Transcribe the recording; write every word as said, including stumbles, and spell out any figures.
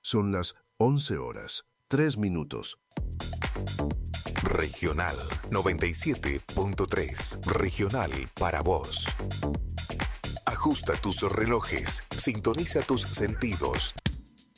Son las once horas, tres minutos. Regional noventa y siete punto tres. Regional para vos. Ajusta tus relojes, sintoniza tus sentidos,